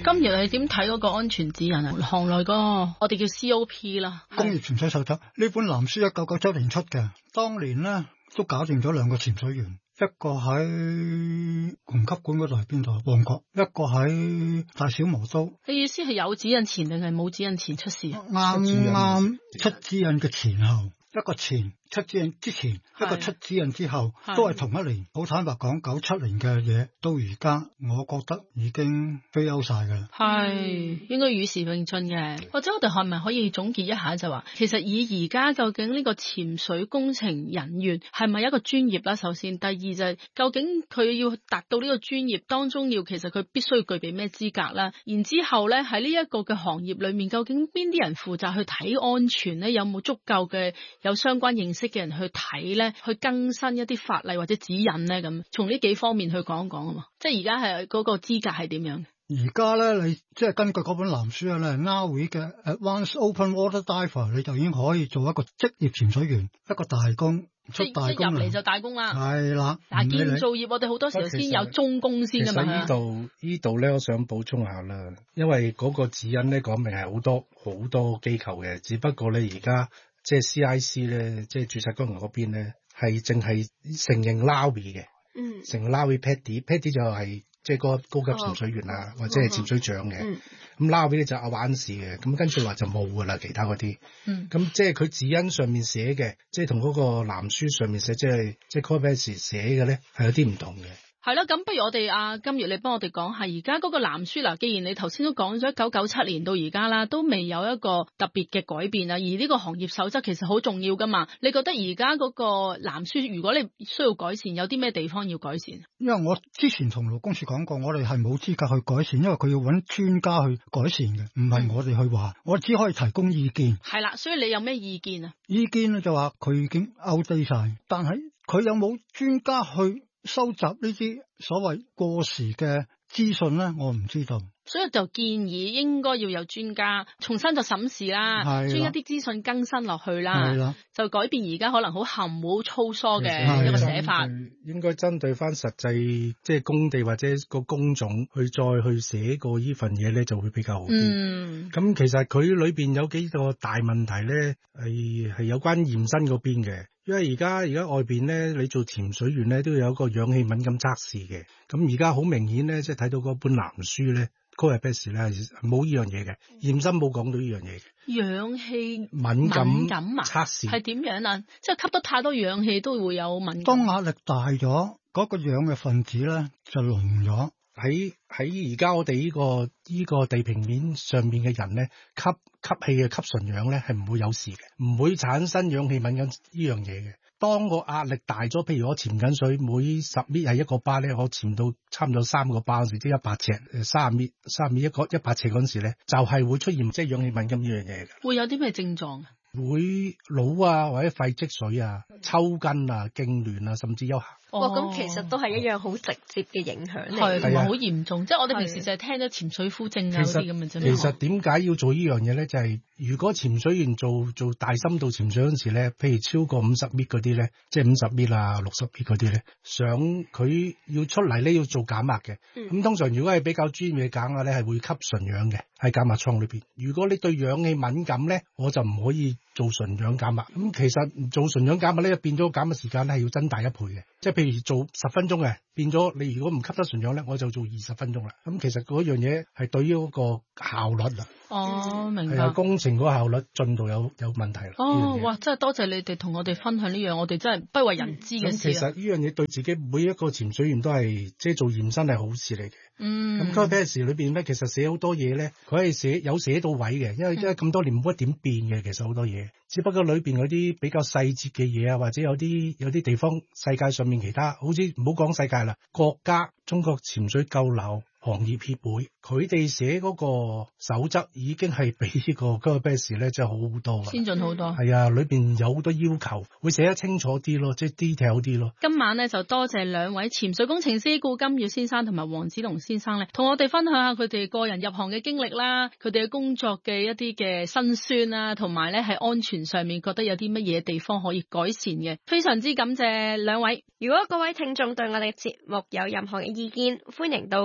今日你點睇嗰個安全指引啊？行內嗰個我哋叫 COP 啦， 工業潛水守則呢本藍書1997年出嘅，當年咧都搞定咗2個潛水員，一個喺紅級館嗰度係邊度？旺角，一個喺大小磨刀。 你意思係有指引前定係冇指引前出事？ 啱出指引嘅前後，一個前出指引之前，一個出指引之後，都係同一年。好坦白講，97年嘅嘢到而家，我覺得已經飛歐晒㗎啦。 係應該與時並進嘅。或者我哋係咪可以總結一下就話，其實以而家究竟呢個潛水工程人員係咪一個專業啦？首先，第二就係究竟佢要達到呢個專業當中其實佢必須要具備咩資格啦？然之後咧喺呢一個嘅行業裏面，究竟邊啲人負責去睇安全咧？有冇足夠嘅有相關認識嘅人去睇咧，去更新一啲法例或者指引咧？咁從呢幾方面去講一講啊嘛，即係而家係嗰個資格係點樣？ 而家咧，你即係根據嗰本藍書咧，NAUI 嘅 Advanced Open Water Diver， 你就已經可以做一個職業潛水員，一個大工出大工入嚟就大工啦。 係啦， 嗱，建造業我哋好多時候先有中工先㗎嘛。 其實呢度咧，我想補充下啦，因為嗰個指引咧講明係好多機構嘅，只不過咧而家即係 CIC 咧，即係註冊工人嗰邊咧，係淨係承認 NAUI 嘅，承認 NAUI PADI 就係即係個高級潛水員啊，或者係潛水長嘅。咁 NAUI 咧就阿灣士嘅，咁跟住話就冇噶啦，其他嗰啲。咁即係佢指引上面寫嘅，即係同嗰個藍書上面寫，即係 COPS 寫嘅咧，係有啲唔同嘅。 係咯，咁不如我哋今月你幫我哋講下而家嗰個藍書啦。既然你頭先都講咗1997年到而家啦，都未有一個特別嘅改變啊。而呢個行業守則其實好重要噶嘛。你覺得而家嗰個藍書，如果你需要改善，有啲咩地方要改善？ 因為我之前同勞工處講過，我哋係冇資格去改善，因為佢要揾專家去改善嘅，唔係我哋去話，我只可以提供意見。 係啦，所以你有咩意見啊？ 意見咧就話佢已經 outdate晒，但係佢有冇專家去收集呢啲所謂過時嘅資訊咧，我唔知道。 所以就建議應該要有專家重新就審視啦，將一啲資訊更新落去啦，就改變而家可能好含糊粗疏嘅一個寫法。 應該針對翻實際即係工地或者個工種去再去寫過呢份嘢咧，就會比較好啲。咁其實佢裏邊有幾個大問題咧，係有關驗身嗰邊嘅。因為而家外邊咧，你做潛水員咧都要有一個氧氣敏感測試嘅。咁而家好明顯咧，即係睇到嗰本藍書咧，COPS 咧冇呢樣嘢嘅，驗身冇講到呢樣嘢嘅。 氧氣敏感測試係點樣啊？即係吸得太多氧氣都會有敏感。 當壓力大咗，嗰個氧嘅分子咧就濃咗。 喺而家我哋呢個地平面上面嘅人咧，吸氣嘅吸純氧咧係唔會有事嘅，唔會產生氧氣敏感呢樣嘢嘅。當個壓力大咗，譬如我潛緊水，每10米係1個巴咧，我潛到差唔多3個巴嗰時，即係100尺，30米100尺嗰陣時咧，就係會出現即係氧氣敏感呢樣嘢嘅。 會有啲咩症狀？ 會腦啊，或者肺積水啊、抽筋啊、痙攣啊，甚至休克。 咁其實都係一樣好直接嘅影響嚟， 係好嚴重。即係我哋平時就係聽咗潛水夫症啊嗰啲咁嘅啫。 其實點解要做呢樣嘢咧？就係如果潛水員做大深度潛水嗰陣時咧，譬如超過50米嗰啲咧，即係50米啊、60米嗰啲咧，想佢要出嚟咧要做減壓嘅。咁通常如果係比較專業嘅減壓咧，係會吸純氧嘅喺減壓艙裏邊。如果你對氧氣敏感咧，我就唔可以做純氧減壓。咁其實做純氧減壓咧，變咗減壓時間咧係要增大1倍嘅。即係譬如做10分鐘嘅，變咗你如果唔吸得純氧咧，我就做20分鐘啦。咁其實嗰樣嘢係對於嗰個效率啦。 明白。 工程嗰個效率進度有問題啦。 哇！真係多謝你哋同我哋分享呢樣，我哋真係不為人知嘅事。 其實呢樣嘢對自己每一個潛水員都係即係做驗身係好事嚟嘅。咁 COPS 裏邊咧，其實寫好多嘢咧，佢係寫到位嘅，因為咁多年冇乜點變嘅，其實好多嘢，只不過裏邊嗰啲比較細節嘅嘢啊，或者有啲地方世界上面其他，好似唔好講世界啦，國家中國潛水救流行業協會，佢哋寫嗰個守則已經係比呢個 COPS 咧，真係好多， 先進好多。 係啊，裏邊有好多要求，會寫得清楚啲咯，即係 detail 啲咯。 今晚咧就多謝兩位潛水工程師顧金耀先生同埋黃子龍先生咧，同我哋分享下佢哋個人入行嘅經歷啦，佢哋嘅工作嘅一啲嘅辛酸啦，同埋咧喺安全上面覺得有啲乜嘢地方可以改善嘅。非常之感謝兩位。 如果各位聽眾對我哋節目有任何嘅意見，歡迎到建造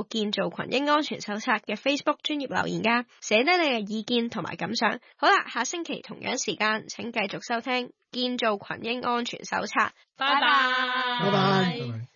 造群英安全手冊嘅 Facebook 專頁留言㗎，寫低你嘅意見同埋感想。好啦，下星期同樣時間請繼續收聽建造群英安全手冊。 拜拜。 拜拜。